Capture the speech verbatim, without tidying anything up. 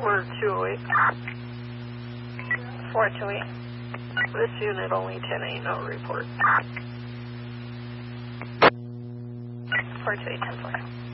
We're two oh eight. four two eight. This unit only ten eight, no report. four two eight, ten four.